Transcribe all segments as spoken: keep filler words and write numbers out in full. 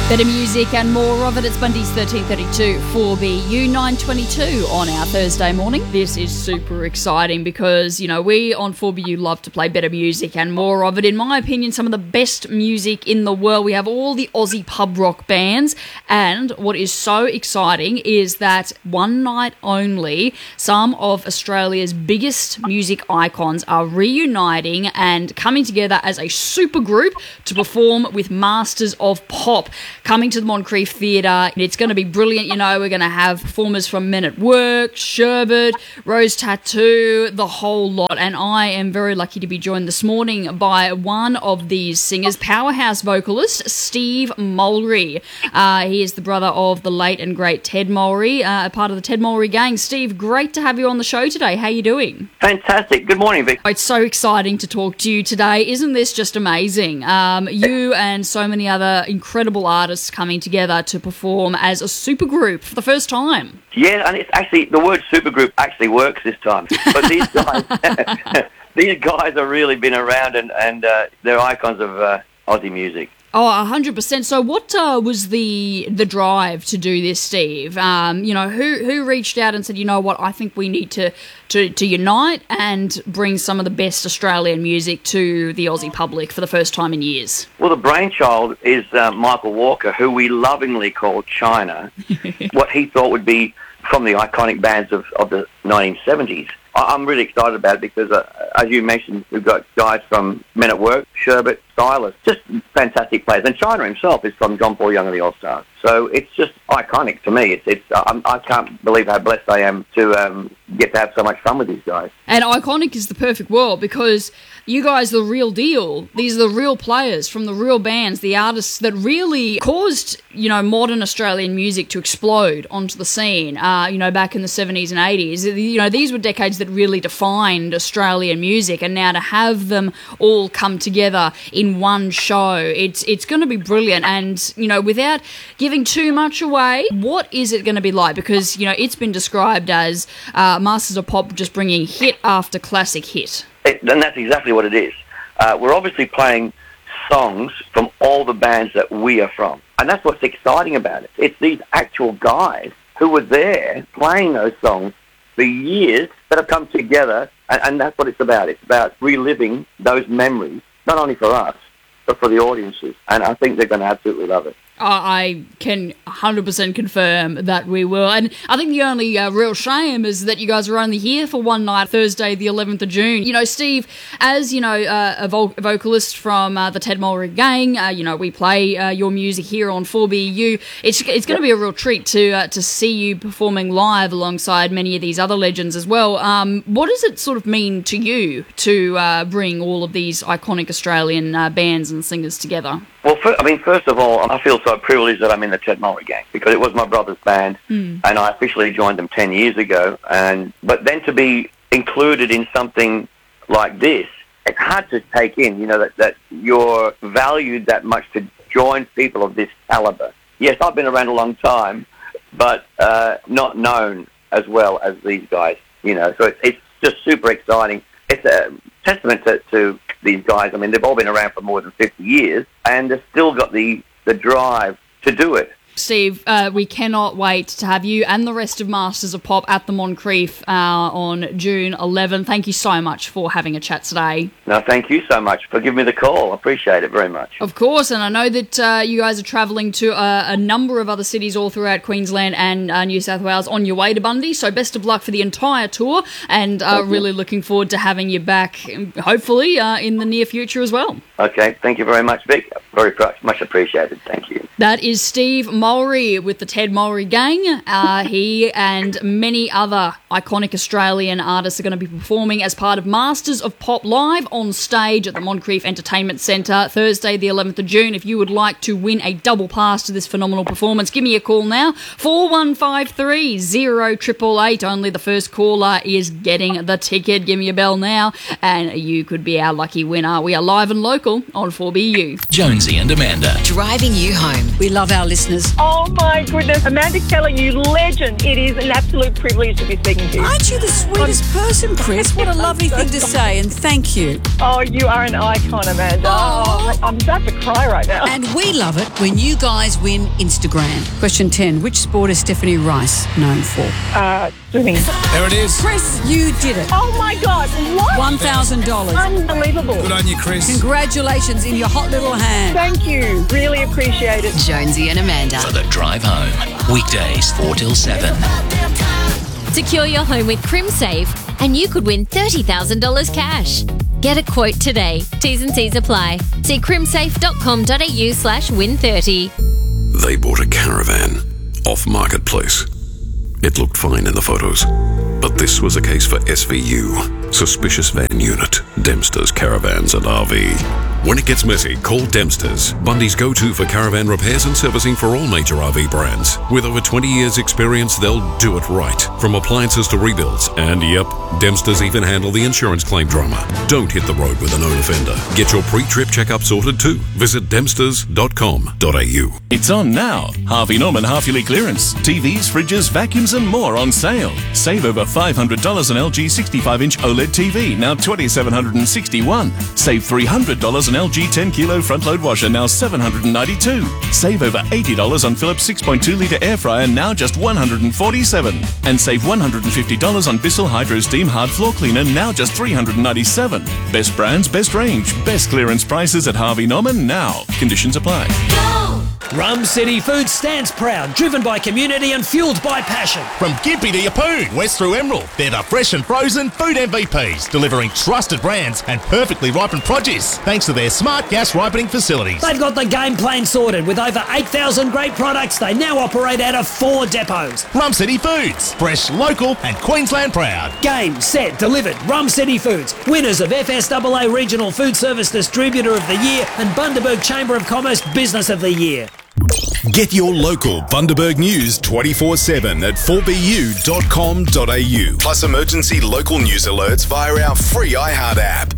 Better music and more of it. It's Bundy's thirteen thirty-two four B U nine twenty-two on our Thursday morning. This is super exciting because, you know, we on four B U love to play better music and more of it. In my opinion, some of the best music in the world. We have all the Aussie pub rock bands, and what is so exciting is that one night only, some of Australia's biggest music icons are reuniting and coming together as a super group to perform with Masters of Pop. Coming to the Moncrief Theatre. It's going to be brilliant. You know, we're going to have performers from Men at Work, Sherbet, Rose Tattoo, the whole lot. And I am very lucky to be joined this morning by one of these singers, powerhouse vocalist, Steve Mulry. Uh, he is the brother of the late and great Ted Mulry, uh, a part of the Ted Mulry gang. Steve, great to have you on the show today. How are you doing? Fantastic. Good morning, Vic. It's so exciting to talk to you today. Isn't this just amazing? Um, you and so many other incredible artists coming together to perform as a supergroup for the first time. Yeah, and it's actually, the word supergroup actually works this time. But these guys, these guys have really been around, and, and uh, they're icons of uh, Aussie music. Oh, one hundred percent. So what uh, was the the drive to do this, Steve? Um, you know, who who reached out and said, you know what, I think we need to, to, to unite and bring some of the best Australian music to the Aussie public for the first time in years? Well, the brainchild is uh, Michael Walker, who we lovingly call China. What he thought would be from the iconic bands of, of the nineteen seventies. I'm really excited about it because, uh, as you mentioned, we've got guys from Men at Work, Sherbet, Silas, just fantastic players. And China himself is from John Paul Young and the All-Stars. So it's just iconic to me. It's, it's uh, I can't believe how blessed I am to um, get to have so much fun with these guys. And iconic is the perfect word because you guys are the real deal. These are the real players from the real bands, the artists that really caused, you know, modern Australian music to explode onto the scene, uh, you know, back in the seventies and eighties. You know, these were decades that really defined Australian music, and now to have them all come together in one show, it's it's going to be brilliant. And, you know, without giving too much away, what is it going to be like? Because, you know, it's been described as uh, Masters of Pop just bringing hit after classic hit. It, and that's exactly what it is. Uh, we're obviously playing songs from all the bands that we are from. And that's what's exciting about it. It's these actual guys who were there playing those songs for years that have come together, and, and that's what it's about. It's about reliving those memories, not only for us, but for the audiences. And I think they're going to absolutely love it. I can one hundred percent confirm that we will. And I think the only uh, real shame is that you guys are only here for one night, Thursday, the eleventh of June. You know, Steve, as, you know, uh, a, vo- a vocalist from uh, the Ted Mulry gang, uh, you know, we play uh, your music here on four B U. It's it's going to be a real treat to uh, to see you performing live alongside many of these other legends as well. Um, what does it sort of mean to you to uh, bring all of these iconic Australian uh, bands and singers together? Well, for, I mean, first of all, I feel so privileged that I'm in the Ted Mulry gang because it was my brother's band, mm. and I officially joined them ten years ago. And but then to be included in something like this, it's hard to take in. You know that, that you're valued that much to join people of this caliber. Yes, I've been around a long time, but uh, not known as well as these guys. You know, so it's, it's just super exciting. It's a testament to, to these guys. I mean, they've all been around for more than fifty years, and they've still got the, the drive to do it. Steve, uh, we cannot wait to have you and the rest of Masters of Pop at the Moncrief uh, on June eleventh. Thank you so much for having a chat today. No, thank you so much for giving me the call. I appreciate it very much. Of course, and I know that uh, you guys are travelling to uh, a number of other cities all throughout Queensland and uh, New South Wales on your way to Bundy, so best of luck for the entire tour, and uh, really looking forward to having you back, hopefully, uh, in the near future as well. Okay, thank you very much, Vic. Very much appreciated. Thank you. That is Steve Mulry with the Ted Mulry gang. Uh, he and many other iconic Australian artists are going to be performing as part of Masters of Pop live on stage at the Moncrief Entertainment Centre Thursday the eleventh of June. If you would like to win a double pass to this phenomenal performance, give me a call now, four one five three, zero eight eight eight. Only the first caller is getting the ticket. Give me a bell now and you could be our lucky winner. We are live and local on four B U. Jonesy and Amanda. Driving you home. We love our listeners. Oh my goodness. Amanda Keller, you legend. It is an absolute privilege to be speaking speaking to you. Aren't you the sweetest person, Chris? What a lovely thing to say, and thank you. Oh, you are an icon, Amanda. Oh, I'm about to cry right now. And we love it when you guys win Instagram. Question ten. Which sport is Stephanie Rice known for? Uh, swimming. There it is. Chris, you did it. Oh, my God. What? one thousand dollars. Unbelievable. Good on you, Chris. Congratulations in your hot little hand. Thank you. Really appreciate it. Jonesy and Amanda. For the drive home. Weekdays four till seven. Secure your home with CrimSafe and you could win thirty thousand dollars cash. Get a quote today. T's and C's apply. See crimsafe.com.au slash win 30. They bought a caravan off Marketplace. It looked fine in the photos, but this was a case for S V U, Suspicious Van Unit, Dempster's Caravans and R V. When it gets messy, call Dempster's, Bundy's go-to for caravan repairs and servicing for all major R V brands. With over twenty years experience, they'll do it right. From appliances to rebuilds. And yep, Dempster's even handle the insurance claim drama. Don't hit the road with a known offender. Get your pre-trip checkup sorted too. Visit dempsters dot com dot a u. It's on now. Harvey Norman half-yearly clearance. T Vs, fridges, vacuums and more on sale. Save over five hundred dollars on L G sixty-five inch OLED T V, now two thousand seven hundred sixty-one dollars. Save three hundred dollars on L G ten kilo front-load washer, now seven hundred ninety-two dollars. Save over eighty dollars on Philips six point two litre air fryer, now just one hundred forty-seven dollars. And save one hundred fifty dollars on Bissell Hydro Steam Hard Floor Cleaner, now just three hundred ninety-seven dollars. Best brands, best range, best clearance prices at Harvey Norman now. Conditions apply. Rum City Foods stands proud, driven by community and fuelled by passion. From Gympie to Yeppoon, west through Emerald, they're the fresh and frozen food M V Ps, delivering trusted brands and perfectly ripened produce, thanks to their smart gas ripening facilities. They've got the game plan sorted. With over eight thousand great products, they now operate out of four depots. Rum City Foods, fresh, local and Queensland proud. Game, set, delivered. Rum City Foods, winners of F S A A Regional Food Service Distributor of the Year and Bundaberg Chamber of Commerce Business of the Year. Get your local Bundaberg news twenty-four seven at four b u dot com dot a u. Plus emergency local news alerts via our free iHeart app.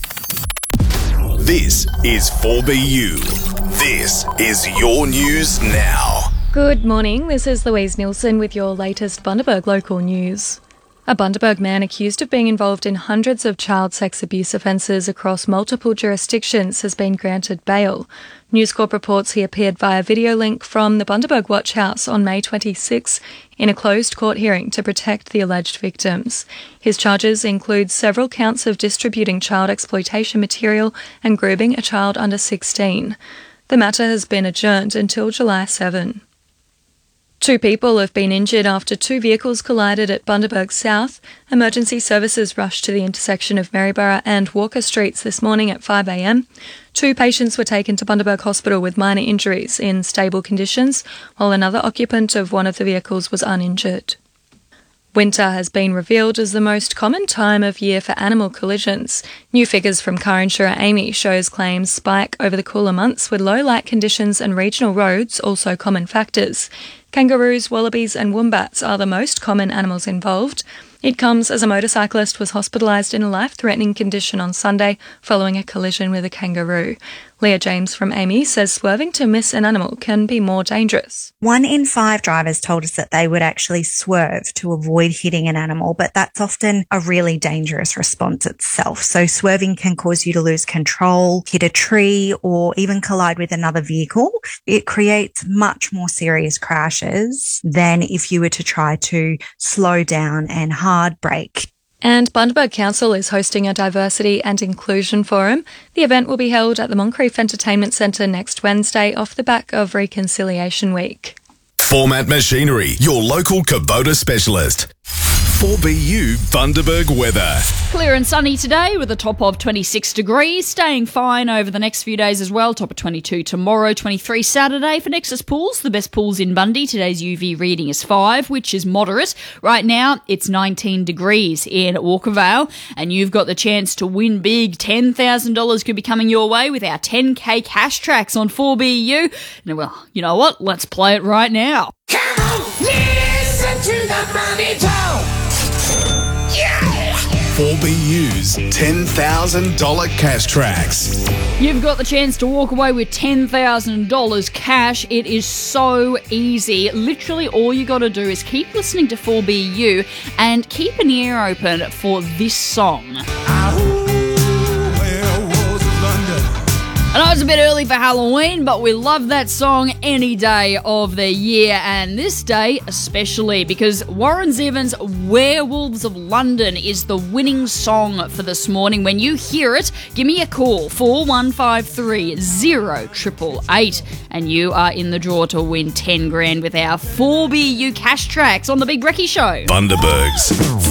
This is four B U. This is your news now. Good morning, this is Louise Nielsen with your latest Bundaberg local news. A Bundaberg man accused of being involved in hundreds of child sex abuse offences across multiple jurisdictions has been granted bail. News Corp reports he appeared via video link from the Bundaberg Watch House on May twenty-sixth in a closed court hearing to protect the alleged victims. His charges include several counts of distributing child exploitation material and grooming a child under sixteen. The matter has been adjourned until July seventh. Two people have been injured after two vehicles collided at Bundaberg South. Emergency services rushed to the intersection of Maryborough and Walker Streets this morning at five a m. Two patients were taken to Bundaberg Hospital with minor injuries in stable conditions, while another occupant of one of the vehicles was uninjured. Winter has been revealed as the most common time of year for animal collisions. New figures from car insurer Amy shows claims spike over the cooler months, with low light conditions and regional roads also common factors. Kangaroos, wallabies and wombats are the most common animals involved. It comes as a motorcyclist was hospitalised in a life-threatening condition on Sunday following a collision with a kangaroo. Leah James from Amy says swerving to miss an animal can be more dangerous. One in five drivers told us that they would actually swerve to avoid hitting an animal, but that's often a really dangerous response itself. So swerving can cause you to lose control, hit a tree, or even collide with another vehicle. It creates much more serious crashes than if you were to try to slow down and hard brake. And Bundaberg Council is hosting a Diversity and Inclusion Forum. The event will be held at the Moncrief Entertainment Centre next Wednesday off the back of Reconciliation Week. Format Machinery, your local Kubota specialist. four B U Bundaberg weather. Clear and sunny today with a top of twenty-six degrees, staying fine over the next few days as well. Top of twenty-two tomorrow, twenty-three Saturday for Nexus Pools, the best pools in Bundy. Today's U V reading is five, which is moderate. Right now, it's nineteen degrees in Walkervale, and you've got the chance to win big. ten thousand dollars could be coming your way with our ten K cash tracks on four B U. Now, well, you know what? Let's play it right now. Come on, listen to the Bundy Talk. Yeah! four B U's ten thousand dollars cash tracks. You've got the chance to walk away with ten thousand dollars cash. It is so easy. Literally all you got to do is keep listening to four B U and keep an ear open for this song. I know it's a bit early for Halloween, but we love that song any day of the year, and this day especially, because Warren Zevon's Werewolves of London is the winning song for this morning. When you hear it, give me a call, four one five three, zero eight eight eight, and you are in the draw to win ten grand with our four B U cash tracks on The Big Brekkie Show. Bundaberg's